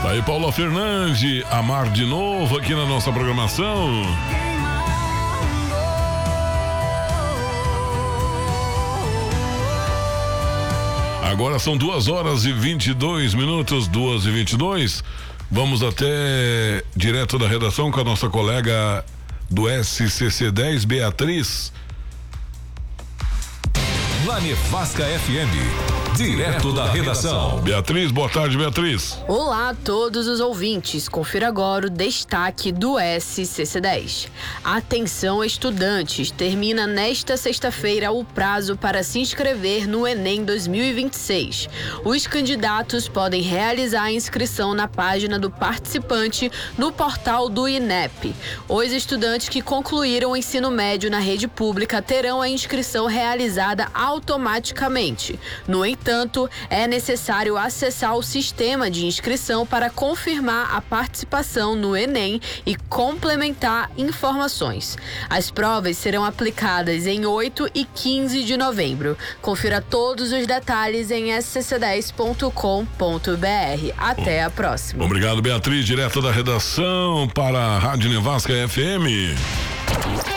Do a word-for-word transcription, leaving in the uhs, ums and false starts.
Tá aí Paula Fernandes, Amar de Novo aqui na nossa programação. Agora são duas horas e vinte e dois minutos, duas e vinte e dois. Vamos até direto da redação com a nossa colega do S C C dez, Beatriz. Na Nevasca F M, direto da redação. Beatriz, boa tarde, Beatriz. Olá a todos os ouvintes. Confira agora o destaque do S C C dez. Atenção, estudantes. Termina nesta sexta-feira o prazo para se inscrever no Enem dois mil e vinte e seis. Os candidatos podem realizar a inscrição na página do participante no portal do I N E P. Os estudantes que concluíram o ensino médio na rede pública terão a inscrição realizada automaticamente. No entanto, é necessário acessar o sistema de inscrição para confirmar a participação no Enem e complementar informações. As provas serão aplicadas em oito e quinze de novembro. Confira todos os detalhes em s c c dez ponto com ponto b r. Até a próxima. Obrigado, Beatriz, direto da redação para a Rádio Nevasca F M.